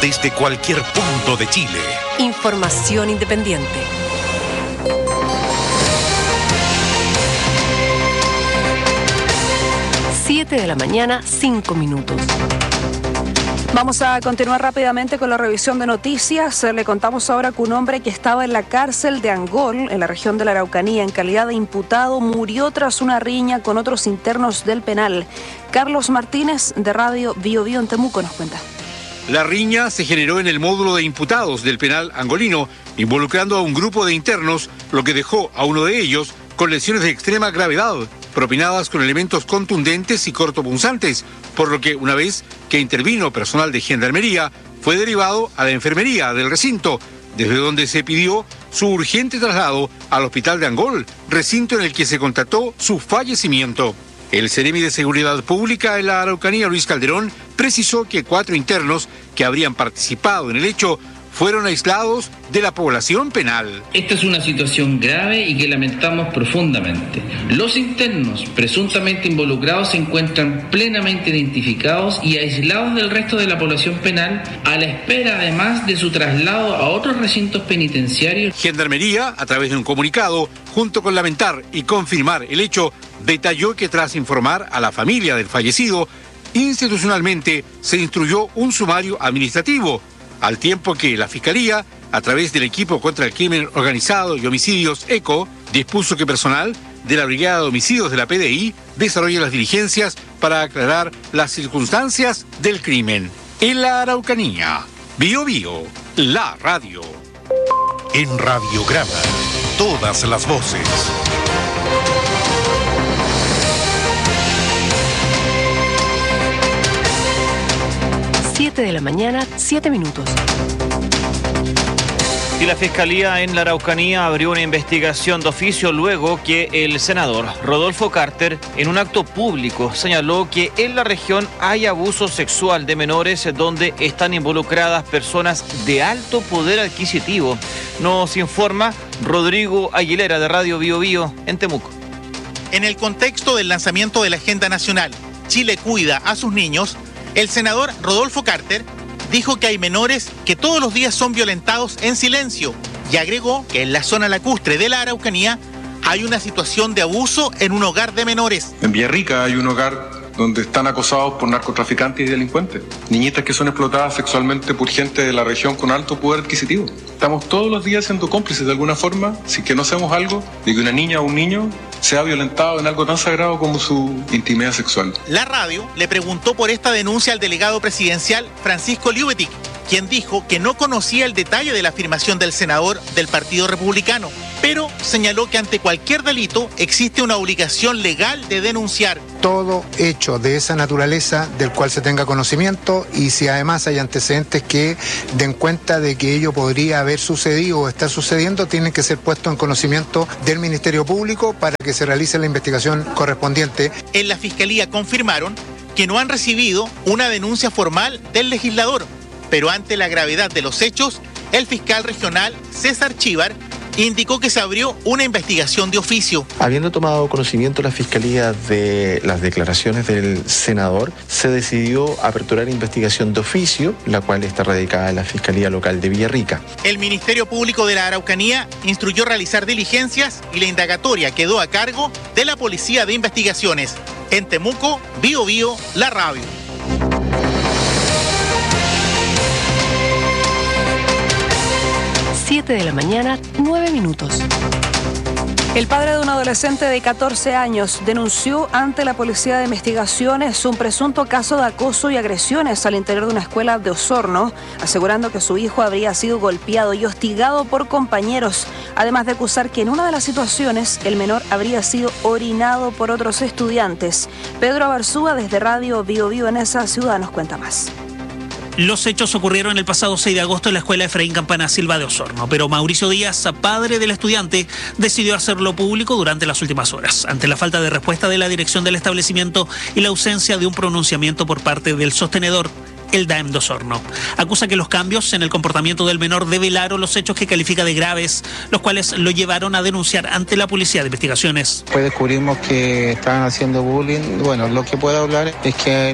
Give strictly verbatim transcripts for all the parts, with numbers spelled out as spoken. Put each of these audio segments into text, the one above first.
desde cualquier punto de Chile. Información independiente. siete de la mañana, cinco minutos. Vamos a continuar rápidamente con la revisión de noticias. Le contamos ahora que un hombre que estaba en la cárcel de Angol, en la región de la Araucanía, en calidad de imputado, murió tras una riña con otros internos del penal. Carlos Martínez, de Radio Bio Bio en Temuco, nos cuenta. La riña se generó en el módulo de imputados del penal angolino, involucrando a un grupo de internos, lo que dejó a uno de ellos con lesiones de extrema gravedad, propinadas con elementos contundentes y cortopunzantes, por lo que una vez que intervino personal de Gendarmería, fue derivado a la enfermería del recinto, desde donde se pidió su urgente traslado al hospital de Angol, recinto en el que se constató su fallecimiento. El Seremi de Seguridad Pública en la Araucanía, Luis Calderón, precisó que cuatro internos que habrían participado en el hecho fueron aislados de la población penal. Esta es una situación grave y que lamentamos profundamente. Los internos presuntamente involucrados se encuentran plenamente identificados y aislados del resto de la población penal, a la espera además de su traslado a otros recintos penitenciarios. Gendarmería, a través de un comunicado, junto con lamentar y confirmar el hecho, detalló que tras informar a la familia del fallecido, institucionalmente se instruyó un sumario administrativo, al tiempo que la Fiscalía, a través del Equipo contra el Crimen Organizado y Homicidios ECO, dispuso que personal de la Brigada de Homicidios de la P D I desarrolle las diligencias para aclarar las circunstancias del crimen. En la Araucanía, Bio Bio, la radio. En Radiograma, todas las voces. siete de la mañana, siete minutos. Y la Fiscalía en la Araucanía abrió una investigación de oficio luego que el senador Rodolfo Carter, en un acto público, señaló que en la región hay abuso sexual de menores donde están involucradas personas de alto poder adquisitivo. Nos informa Rodrigo Aguilera, de Radio Bio Bio en Temuco. En el contexto del lanzamiento de la Agenda Nacional Chile cuida a sus niños, el senador Rodolfo Carter dijo que hay menores que todos los días son violentados en silencio y agregó que en la zona lacustre de la Araucanía hay una situación de abuso en un hogar de menores. En Villarrica hay un hogar donde están acosados por narcotraficantes y delincuentes. Niñitas que son explotadas sexualmente por gente de la región con alto poder adquisitivo. Estamos todos los días siendo cómplices de alguna forma, si que no hacemos algo, de que una niña o un niño sea violentado en algo tan sagrado como su intimidad sexual. La radio le preguntó por esta denuncia al delegado presidencial Francisco Liubetic, quien dijo que no conocía el detalle de la afirmación del senador del Partido Republicano, pero señaló que ante cualquier delito existe una obligación legal de denunciar. Todo hecho de esa naturaleza del cual se tenga conocimiento, y si además hay antecedentes que den cuenta de que ello podría haber sucedido o está sucediendo, tienen que ser puestos en conocimiento del Ministerio Público para que se realice la investigación correspondiente. En la Fiscalía confirmaron que no han recibido una denuncia formal del legislador, pero ante la gravedad de los hechos, el fiscal regional César Chívar indicó que se abrió una investigación de oficio. Habiendo tomado conocimiento la Fiscalía de las declaraciones del senador, se decidió aperturar investigación de oficio, la cual está radicada en la Fiscalía Local de Villarrica. El Ministerio Público de la Araucanía instruyó realizar diligencias y la indagatoria quedó a cargo de la Policía de Investigaciones. En Temuco, Bio Bio, la radio. siete de la mañana, nueve minutos. El padre de un adolescente de catorce años denunció ante la Policía de Investigaciones un presunto caso de acoso y agresiones al interior de una escuela de Osorno, asegurando que su hijo habría sido golpeado y hostigado por compañeros, además de acusar que en una de las situaciones el menor habría sido orinado por otros estudiantes. Pedro Abarzúa, desde Radio Bio Bio en esa ciudad, nos cuenta más. Los hechos ocurrieron el pasado seis de agosto en la escuela Efraín Campana Silva de Osorno, pero Mauricio Díaz, padre del estudiante, decidió hacerlo público durante las últimas horas, ante la falta de respuesta de la dirección del establecimiento y la ausencia de un pronunciamiento por parte del sostenedor, el D A E M de Osorno. Acusa que los cambios en el comportamiento del menor develaron los hechos que califica de graves, los cuales lo llevaron a denunciar ante la Policía de Investigaciones. Pues descubrimos que estaban haciendo bullying. Bueno, lo que puedo hablar es que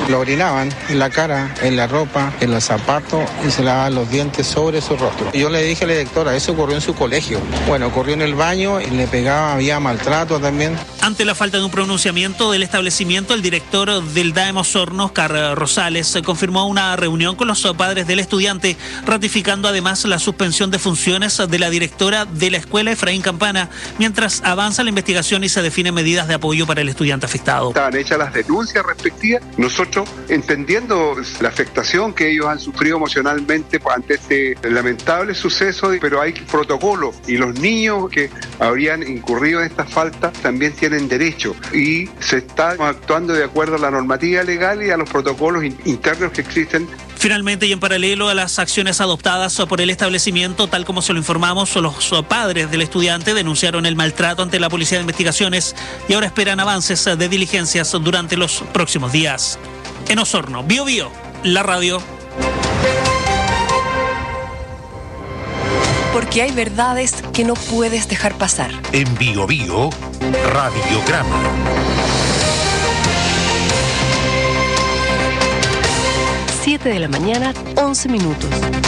Lo orinaban en la cara, en la ropa, en los zapatos y se lavaban los dientes sobre su rostro. Yo le dije a la directora, eso ocurrió en su colegio. Bueno, ocurrió en el baño y le pegaba, había maltrato también. Ante la falta de un pronunciamiento del establecimiento, el director del D A E M Osorno, Oscar Rosales, confirmó una reunión con los padres del estudiante, ratificando además la suspensión de funciones de la directora de la escuela Efraín Campana, mientras avanza la investigación y se definen medidas de apoyo para el estudiante afectado. Estaban hechas las denuncias respectivas. Nosotros, entendiendo la afectación que ellos han sufrido emocionalmente ante este lamentable suceso, pero hay protocolos y los niños que habrían incurrido en esta falta también tienen derecho y se está actuando de acuerdo a la normativa legal y a los protocolos internos que existen. Finalmente, y en paralelo a las acciones adoptadas por el establecimiento, tal como se lo informamos, los padres del estudiante denunciaron el maltrato ante la Policía de Investigaciones y ahora esperan avances de diligencias durante los próximos días. En Osorno, Bio Bio, la radio. Porque hay verdades que no puedes dejar pasar. En Bio Bio, Radiograma. siete de la mañana, once minutos.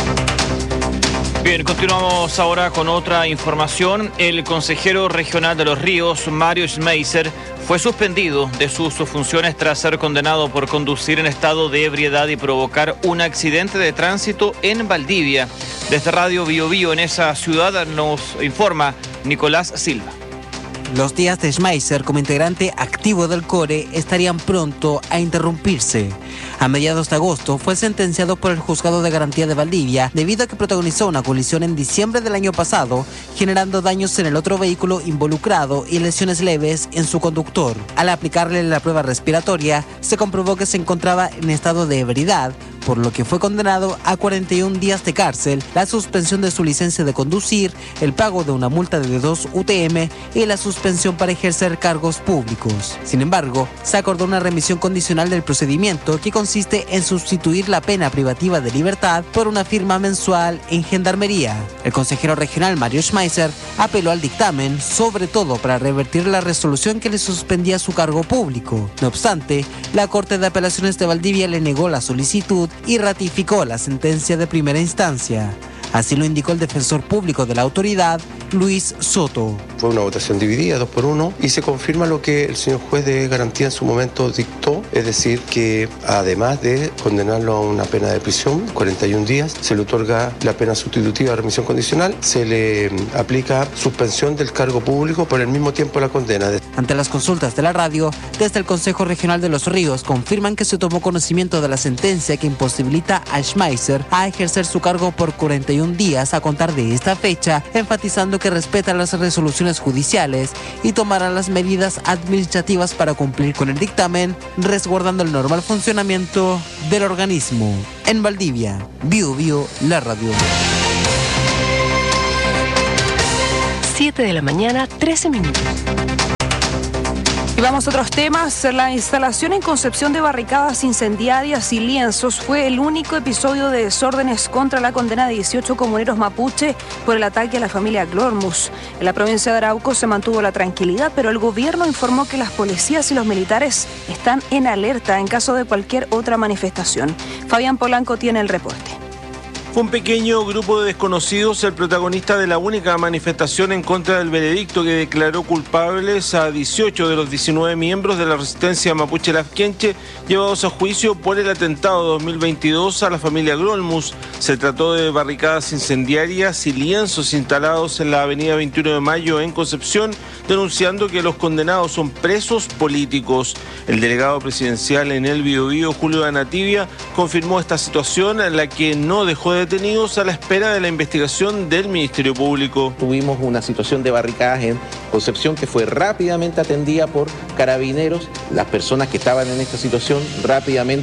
Bien, continuamos ahora con otra información. El consejero regional de Los Ríos, Mario Schmeiser, fue suspendido de sus funciones tras ser condenado por conducir en estado de ebriedad y provocar un accidente de tránsito en Valdivia. Desde Radio Bio Bio en esa ciudad nos informa Nicolás Silva. Los días de Schmeiser como integrante activo del CORE estarían pronto a interrumpirse. A mediados de agosto fue sentenciado por el Juzgado de Garantía de Valdivia debido a que protagonizó una colisión en diciembre del año pasado, generando daños en el otro vehículo involucrado y lesiones leves en su conductor. Al aplicarle la prueba respiratoria, se comprobó que se encontraba en estado de ebriedad, por lo que fue condenado a cuarenta y un días de cárcel, la suspensión de su licencia de conducir, el pago de una multa de dos U T M y la suspensión para ejercer cargos públicos. Sin embargo, se acordó una remisión condicional del procedimiento que consiste en sustituir la pena privativa de libertad por una firma mensual en Gendarmería. El consejero regional Mario Schmeiser apeló al dictamen, sobre todo para revertir la resolución que le suspendía su cargo público. No obstante, la Corte de Apelaciones de Valdivia le negó la solicitud y ratificó la sentencia de primera instancia. Así lo indicó el defensor público de la autoridad, Luis Soto. Fue una votación dividida, dos por uno, y se confirma lo que el señor juez de garantía en su momento dictó, es decir, que además de condenarlo a una pena de prisión, cuarenta y un días, se le otorga la pena sustitutiva de remisión condicional, se le aplica suspensión del cargo público por el mismo tiempo de la condena. Ante las consultas de la radio, desde el Consejo Regional de Los Ríos confirman que se tomó conocimiento de la sentencia que imposibilita a Schmeiser a ejercer su cargo por cuarenta y un días a contar de esta fecha, enfatizando que respeta las resoluciones judiciales y tomará las medidas administrativas para cumplir con el dictamen, resguardando el normal funcionamiento del organismo. En Valdivia, Bio Bio, la radio. siete de la mañana, trece minutos. Y vamos a otros temas. La instalación en Concepción de barricadas incendiarias y lienzos fue el único episodio de desórdenes contra la condena de dieciocho comuneros mapuche por el ataque a la familia Glormus. En la provincia de Arauco se mantuvo la tranquilidad, pero el gobierno informó que las policías y los militares están en alerta en caso de cualquier otra manifestación. Fabián Polanco tiene el reporte. Fue un pequeño grupo de desconocidos el protagonista de la única manifestación en contra del veredicto que declaró culpables a dieciocho de los diecinueve miembros de la resistencia mapuche Lafkenche llevados a juicio por el atentado de dos mil veintidós a la familia Glormus. Se trató de barricadas incendiarias y lienzos instalados en la avenida veintiuno de mayo en Concepción, denunciando que los condenados son presos políticos. El delegado presidencial en el Biobío, Julio Anativia, confirmó esta situación en la que no dejó de detenidos a la espera de la investigación del Ministerio Público. Tuvimos una situación de barricadas en Concepción que fue rápidamente atendida por carabineros. Las personas que estaban en esta situación rápidamente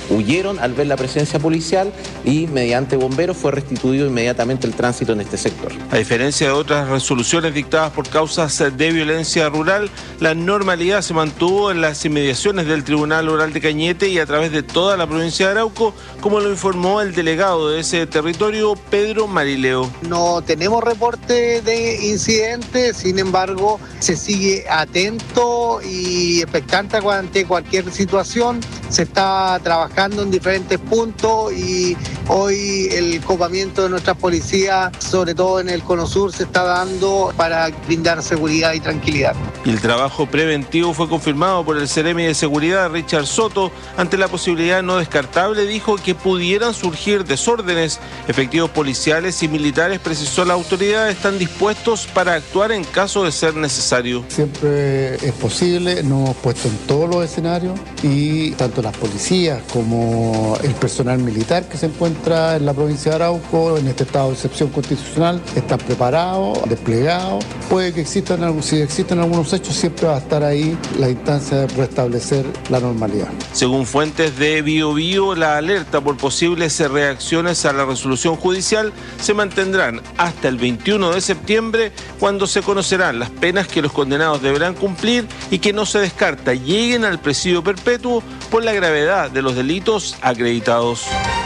huyeron al ver la presencia policial y mediante bomberos fue restituido inmediatamente el tránsito en este sector. A diferencia de otras resoluciones dictadas por causas de violencia rural, la normalidad se mantuvo en las inmediaciones del Tribunal Oral de Cañete y a través de toda la provincia de Arauco, como lo informó el delegado de ese territorio, Pedro Marileo. No tenemos reporte de incidentes, sin embargo, se sigue atento y expectante ante cualquier situación. Se está trabajando en diferentes puntos y hoy el copamiento de nuestras policías, sobre todo en el Cono Sur, se está dando para brindar seguridad y tranquilidad. Y el trabajo preventivo fue confirmado por el Seremi de Seguridad, Richard Soto, ante la posibilidad no descartable, dijo, que pudieran surgir desórdenes. Efectivos policiales y militares, precisó la autoridad, están dispuestos para actuar en caso de ser necesario. Siempre es posible, nos hemos puesto en todos los escenarios y tanto las policías como el personal militar que se encuentra en la provincia de Arauco, en este estado de excepción constitucional, están preparados, desplegados. Puede que existan, si existen algunos hechos, siempre va a estar ahí la instancia de restablecer la normalidad. Según fuentes de Bio Bio, la alerta por posibles reacciones a la resolución judicial se mantendrán hasta el veintiuno de septiembre, cuando se conocerán las penas que los condenados deberán cumplir y que no se descarta lleguen al presidio perpetuo por la gravedad de los delitos acreditados.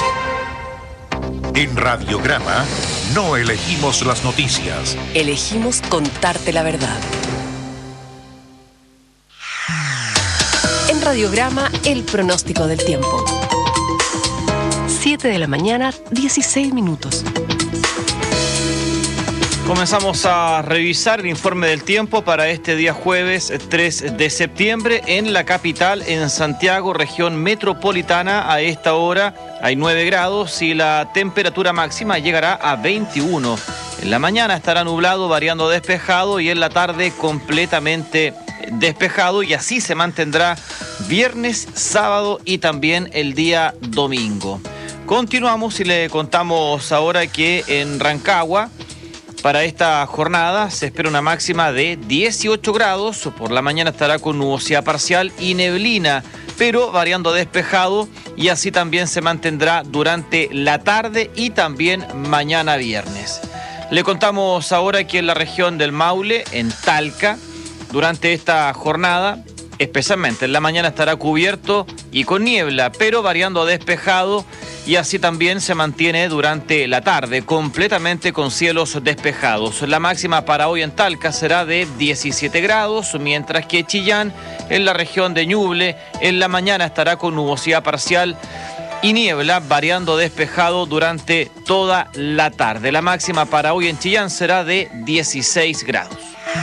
En Radiograma no elegimos las noticias. Elegimos contarte la verdad. En Radiograma, el pronóstico del tiempo. siete de la mañana, dieciséis minutos. Comenzamos a revisar el informe del tiempo para este día jueves tres de septiembre en la capital, en Santiago, región metropolitana. A esta hora hay nueve grados y la temperatura máxima llegará a veintiuno. En la mañana estará nublado, variando despejado, y en la tarde completamente despejado, y así se mantendrá viernes, sábado y también el día domingo. Continuamos y le contamos ahora que en Rancagua, para esta jornada se espera una máxima de dieciocho grados. Por la mañana estará con nubosidad parcial y neblina, pero variando despejado, y así también se mantendrá durante la tarde y también mañana viernes. Le contamos ahora que en la región del Maule, en Talca, durante esta jornada, especialmente en la mañana, estará cubierto y con niebla, pero variando despejado, y así también se mantiene durante la tarde, completamente con cielos despejados. La máxima para hoy en Talca será de diecisiete grados, mientras que Chillán, en la región de Ñuble, en la mañana estará con nubosidad parcial y niebla, variando despejado durante toda la tarde. La máxima para hoy en Chillán será de dieciséis grados.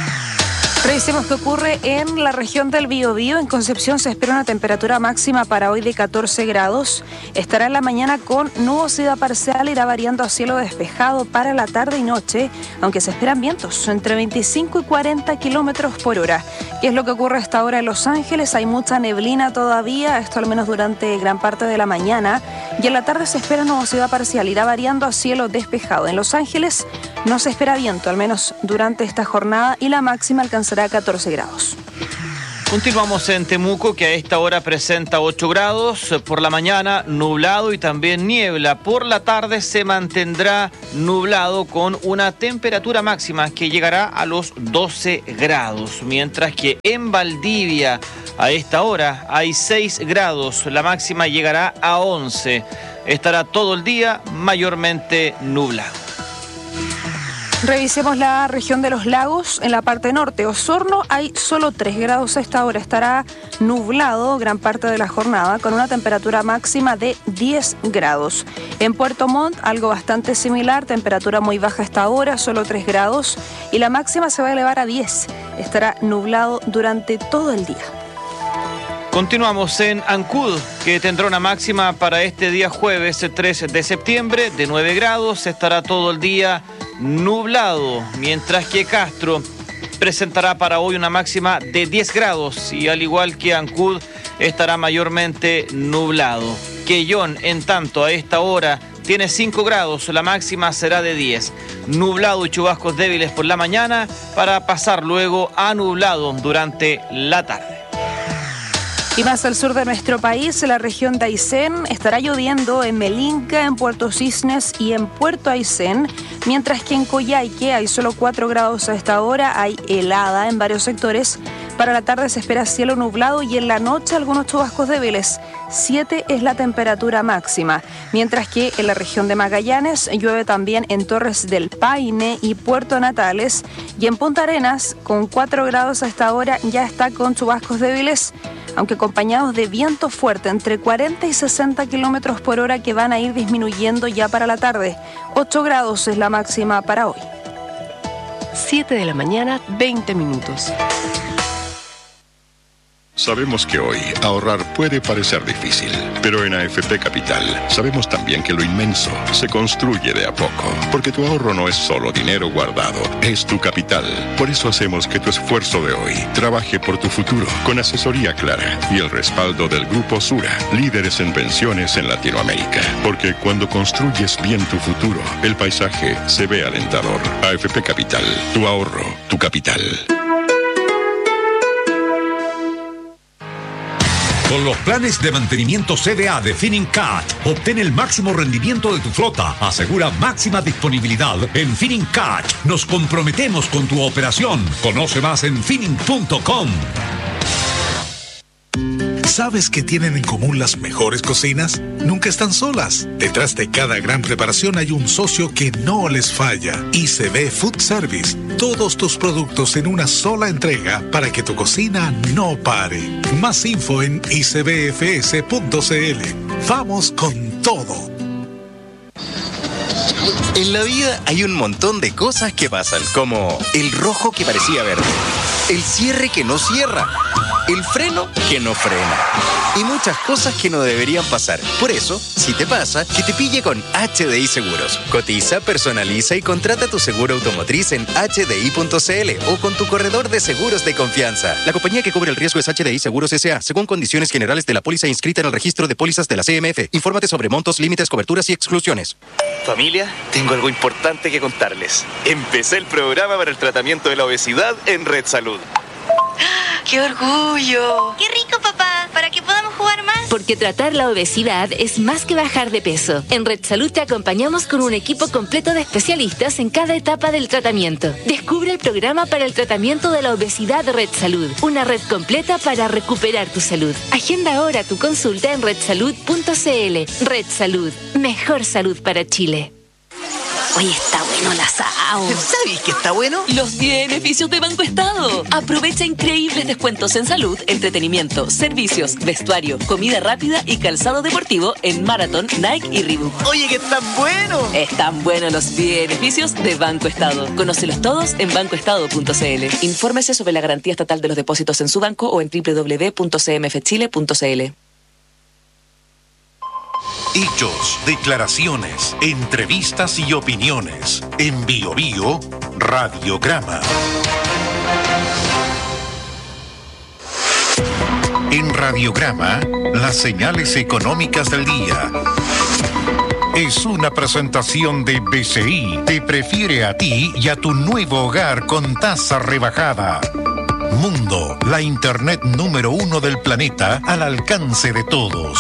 Revisemos qué ocurre en la región del Biobío. En Concepción se espera una temperatura máxima para hoy de catorce grados. Estará en la mañana con nubosidad parcial, irá variando a cielo despejado para la tarde y noche, aunque se esperan vientos entre veinticinco y cuarenta kilómetros por hora. ¿Qué es lo que ocurre a esta hora en Los Ángeles? Hay mucha neblina todavía, esto al menos durante gran parte de la mañana, y en la tarde se espera nubosidad parcial, irá variando a cielo despejado. En Los Ángeles no se espera viento, al menos durante esta jornada, y la máxima alcanzará catorce grados. Continuamos en Temuco, que a esta hora presenta ocho grados. Por la mañana nublado y también niebla. Por la tarde se mantendrá nublado con una temperatura máxima que llegará a los doce grados. Mientras que en Valdivia a esta hora hay seis grados. La máxima llegará a once. Estará todo el día mayormente nublado. Revisemos la región de los lagos. En la parte norte, Osorno, hay solo tres grados a esta hora. Estará nublado gran parte de la jornada con una temperatura máxima de diez grados. En Puerto Montt, algo bastante similar, temperatura muy baja a esta hora, solo tres grados. Y la máxima se va a elevar a diez. Estará nublado durante todo el día. Continuamos en Ancud, que tendrá una máxima para este día jueves tres de septiembre de nueve grados. Estará todo el día nublado, mientras que Castro presentará para hoy una máxima de diez grados, y al igual que Ancud estará mayormente nublado. Quellón, en tanto, a esta hora tiene cinco grados, la máxima será de diez. Nublado y chubascos débiles por la mañana, para pasar luego a nublado durante la tarde. Y más al sur de nuestro país, en la región de Aysén, estará lloviendo en Melinca, en Puerto Cisnes y en Puerto Aysén, mientras que en Coyhaique hay solo cuatro grados a esta hora, hay helada en varios sectores. Para la tarde se espera cielo nublado y en la noche algunos chubascos débiles. siete es la temperatura máxima, mientras que en la región de Magallanes llueve también en Torres del Paine y Puerto Natales, y en Punta Arenas, con cuatro grados a esta hora, ya está con chubascos débiles, aunque acompañados de viento fuerte entre cuarenta y sesenta kilómetros por hora que van a ir disminuyendo ya para la tarde. ocho grados es la máxima para hoy. siete de la mañana, veinte minutos. Sabemos que hoy ahorrar puede parecer difícil, pero en A F P Capital sabemos también que lo inmenso se construye de a poco, porque tu ahorro no es solo dinero guardado, es tu capital. Por eso hacemos que tu esfuerzo de hoy trabaje por tu futuro, con asesoría clara y el respaldo del Grupo Sura, líderes en pensiones en Latinoamérica. Porque cuando construyes bien tu futuro, el paisaje se ve alentador. A F P Capital, tu ahorro, tu capital. Con los planes de mantenimiento C D A de Finincat, obtén el máximo rendimiento de tu flota. Asegura máxima disponibilidad. En Finincat nos comprometemos con tu operación. Conoce más en Fining punto com. ¿Sabes qué tienen en común las mejores cocinas? Nunca están solas. Detrás de cada gran preparación hay un socio que no les falla. I C B Food Service. Todos tus productos en una sola entrega para que tu cocina no pare. Más info en i c b f s punto c l. Vamos con todo. En la vida hay un montón de cosas que pasan, como el rojo que parecía verde, el cierre que no cierra, el freno que no frena y muchas cosas que no deberían pasar. Por eso, si te pasa, que te pille con H D I Seguros. Cotiza, personaliza y contrata tu seguro automotriz en h d i punto c l o con tu corredor de seguros de confianza. La compañía que cubre el riesgo es H D I Seguros S A, según condiciones generales de la póliza inscrita en el registro de pólizas de la C M F. Infórmate sobre montos, límites, coberturas y exclusiones. Familia, tengo algo importante que contarles. Empecé el programa para el tratamiento de la obesidad en Red Salud. ¡Qué orgullo! ¡Qué rico, papá! ¿Para que podamos jugar más? Porque tratar la obesidad es más que bajar de peso. En Red Salud te acompañamos con un equipo completo de especialistas en cada etapa del tratamiento. Descubre el programa para el tratamiento de la obesidad de Red Salud. Una red completa para recuperar tu salud. Agenda ahora tu consulta en red salud punto c l. Red Salud. Mejor salud para Chile. Oye, está bueno el asado. ¿Sabes qué está bueno? Los beneficios de Banco Estado. Aprovecha increíbles descuentos en salud, entretenimiento, servicios, vestuario, comida rápida y calzado deportivo en Marathon, Nike y Reebok. Oye, que están buenos. Están buenos los beneficios de Banco Estado. Conócelos todos en banco estado punto c l. Infórmese sobre la garantía estatal de los depósitos en su banco o en w w w punto c m f chile punto c l. Hechos, declaraciones, entrevistas y opiniones. En Bio Bio, Radiograma. En Radiograma, las señales económicas del día. Es una presentación de B C I. Te prefiere a ti y a tu nuevo hogar con tasa rebajada. Mundo, la internet número uno del planeta al alcance de todos.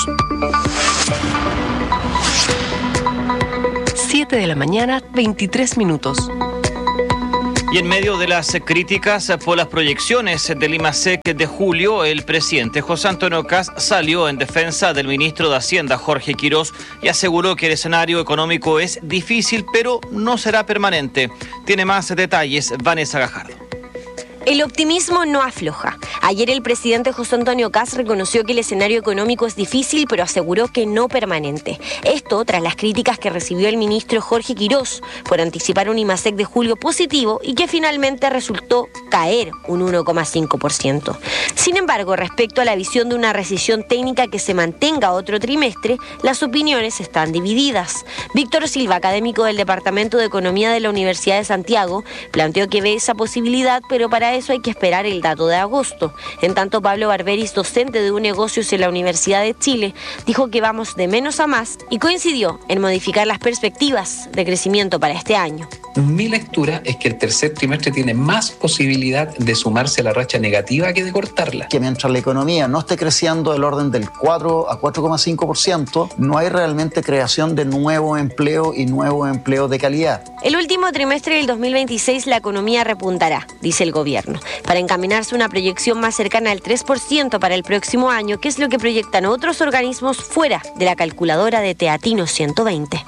siete de la mañana, veintitrés minutos. Y en medio de las críticas por las proyecciones del IMASEC de julio, el presidente José Antonio Kast salió en defensa del ministro de Hacienda, Jorge Quirós, y aseguró que el escenario económico es difícil, pero no será permanente. Tiene más detalles Vanessa Gajardo. El optimismo no afloja. Ayer el presidente José Antonio Kast reconoció que el escenario económico es difícil, pero aseguró que no permanente. Esto tras las críticas que recibió el ministro Jorge Quirós por anticipar un IMASEC de julio positivo y que finalmente resultó caer un uno coma cinco por ciento. Sin embargo, respecto a la visión de una recesión técnica que se mantenga otro trimestre, las opiniones están divididas. Víctor Silva, académico del Departamento de Economía de la Universidad de Santiago, planteó que ve esa posibilidad, pero para eso hay que esperar el dato de agosto. En tanto, Pablo Barberis, docente de un negocios en la Universidad de Chile, dijo que vamos de menos a más y coincidió en modificar las perspectivas de crecimiento para este año. Mi lectura es que el tercer trimestre tiene más posibilidad de sumarse a la racha negativa que de cortarla. Que mientras la economía no esté creciendo del orden del cuatro a cuatro coma cinco por ciento, no hay realmente creación de nuevo empleo y nuevo empleo de calidad. El último trimestre del dos mil veintiséis la economía repuntará, dice el gobierno, para encaminarse una proyección más cercana al tres por ciento para el próximo año, que es lo que proyectan otros organismos fuera de la calculadora de Teatino ciento veinte.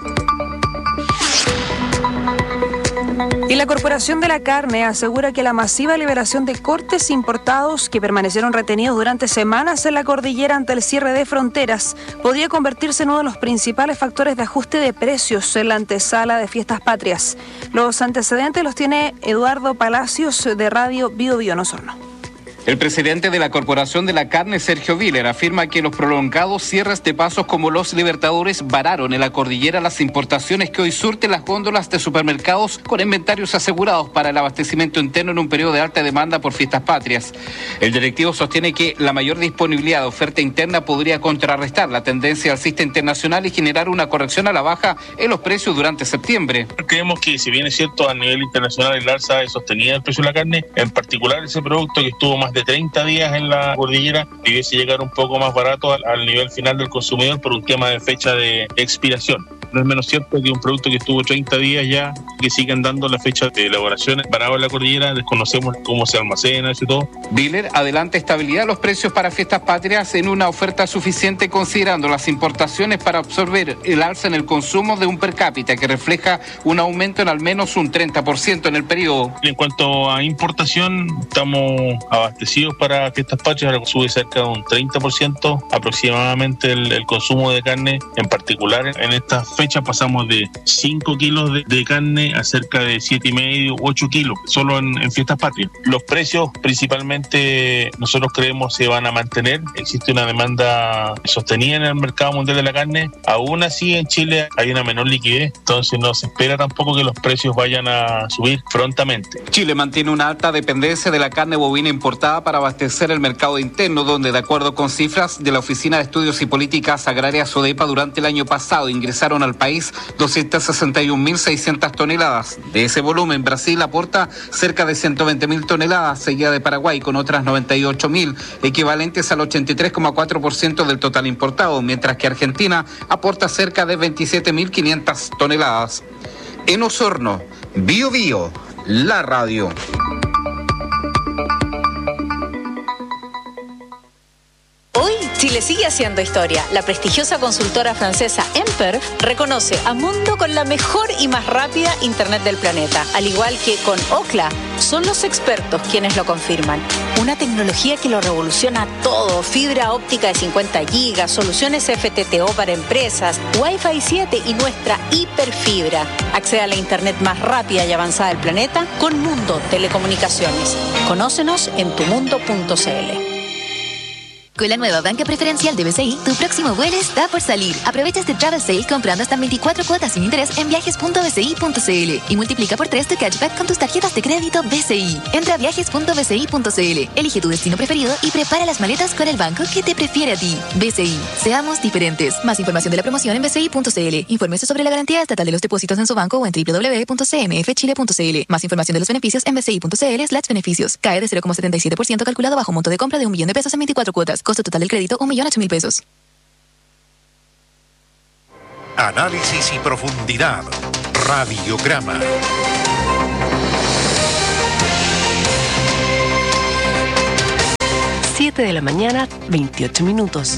Y la Corporación de la Carne asegura que la masiva liberación de cortes importados que permanecieron retenidos durante semanas en la cordillera ante el cierre de fronteras podría convertirse en uno de los principales factores de ajuste de precios en la antesala de Fiestas Patrias. Los antecedentes los tiene Eduardo Palacios de Radio Bio Bio en Osorno. El presidente de la Corporación de la Carne, Sergio Viller, afirma que los prolongados cierres de pasos como los Libertadores vararon en la cordillera las importaciones que hoy surten las góndolas de supermercados con inventarios asegurados para el abastecimiento interno en un periodo de alta demanda por Fiestas Patrias. El directivo sostiene que la mayor disponibilidad de oferta interna podría contrarrestar la tendencia alcista internacional y generar una corrección a la baja en los precios durante septiembre. Creemos que, si bien es cierto, a nivel internacional el alza es sostenida del precio de la carne, en particular ese producto que estuvo más de treinta días en la cordillera debiese llegar un poco más barato al, al nivel final del consumidor por un tema de fecha de expiración. No es menos cierto que un producto que estuvo treinta días ya, que siguen dando la fecha de elaboración parado en la cordillera, desconocemos cómo se almacena y todo. Viller adelanta estabilidad a los precios para Fiestas Patrias en una oferta suficiente, considerando las importaciones para absorber el alza en el consumo de un per cápita que refleja un aumento en al menos un treinta por ciento en el periodo. En cuanto a importación, estamos abastecidos para Fiestas Patrias, ahora sube cerca de un treinta por ciento aproximadamente el, el consumo de carne, en particular en estas fecha pasamos de cinco kilos de, de carne a cerca de siete y medio, ocho kilos, solo en, en Fiestas Patrias. Los precios principalmente nosotros creemos se van a mantener. Existe una demanda sostenida en el mercado mundial de la carne. Aún así en Chile hay una menor liquidez, entonces no se espera tampoco que los precios vayan a subir prontamente. Chile mantiene una alta dependencia de la carne bovina importada para abastecer el mercado interno, donde, de acuerdo con cifras de la Oficina de Estudios y Políticas Agrarias ODEPA, durante el año pasado ingresaron al país doscientas sesenta y un mil seiscientas toneladas. De ese volumen, Brasil aporta cerca de ciento veinte mil toneladas, seguida de Paraguay con otras noventa y ocho mil, equivalentes al ochenta y tres coma cuatro por ciento del total importado, mientras que Argentina aporta cerca de veintisiete mil quinientas toneladas. En Osorno, Bio Bio, la radio. Hoy Chile sigue haciendo historia. La prestigiosa consultora francesa Emper reconoce a Mundo con la mejor y más rápida internet del planeta. Al igual que con Ookla, son los expertos quienes lo confirman. Una tecnología que lo revoluciona todo. Fibra óptica de cincuenta gigas, soluciones F T T O para empresas, Wi-Fi siete y nuestra hiperfibra. Accede a la internet más rápida y avanzada del planeta con Mundo Telecomunicaciones. Conócenos en tu mundo punto c l. Con la nueva banca preferencial de B C I, tu próximo vuelo está por salir. Aprovecha este travel sale comprando hasta veinticuatro cuotas sin interés en viajes punto b c i punto c l y multiplica por tres tu cashback con tus tarjetas de crédito B C I. Entra a viajes punto b c i punto c l, elige tu destino preferido y prepara las maletas con el banco que te prefiere a ti. B C I. Seamos diferentes. Más información de la promoción en b c i punto c l. Infórmese sobre la garantía estatal de los depósitos en su banco o en w w w punto c m f chile punto c l. Más información de los beneficios en b c i punto c l slash beneficios. Cae de cero coma setenta y siete por ciento calculado bajo monto de compra de un millón de pesos en veinticuatro cuotas. Costo total del crédito, un millón ocho mil pesos. Análisis y profundidad. Radiograma. siete de la mañana, veintiocho minutos.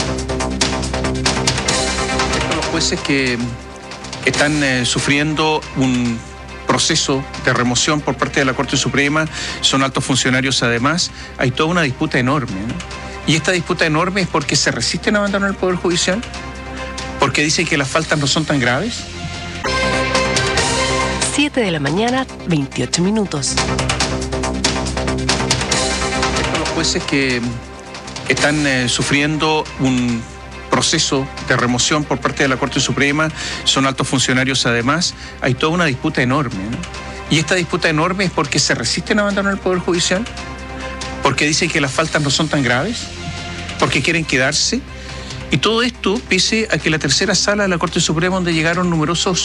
Los jueces que están eh, sufriendo un proceso de remoción por parte de la Corte Suprema son altos funcionarios además. Hay toda una disputa enorme, ¿no? Y esta disputa enorme es porque se resisten a abandonar el Poder Judicial, porque dicen que las faltas no son tan graves. siete de la mañana, veintiocho minutos. Los jueces que están eh, sufriendo un proceso de remoción por parte de la Corte Suprema son altos funcionarios además. Hay toda una disputa enorme, ¿no? Y esta disputa enorme es porque se resisten a abandonar el Poder Judicial, porque dicen que las faltas no son tan graves, porque quieren quedarse. Y todo esto pese a que la tercera sala de la Corte Suprema, donde llegaron numerosos